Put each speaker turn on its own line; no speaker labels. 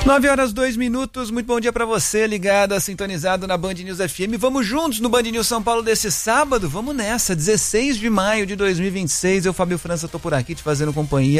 9h02, muito bom dia pra você, ligado, sintonizado na Band News FM. Vamos juntos no Band News São Paulo desse sábado? Vamos nessa, 16 de maio de 2026. Eu, Fábio França, tô por aqui te fazendo companhia